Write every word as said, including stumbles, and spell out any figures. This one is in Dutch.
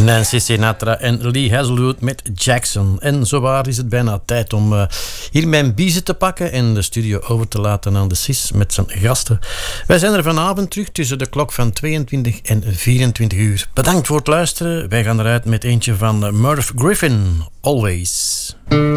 Nancy Sinatra en Lee Hazlewood met Jackson. En zowaar is het bijna tijd om uh, hier mijn biezen te pakken en de studio over te laten aan de Sis met zijn gasten. Wij zijn er vanavond terug tussen de klok van tweeëntwintig en vierentwintig uur. Bedankt voor het luisteren. Wij gaan eruit met eentje van Merv Griffin, Always.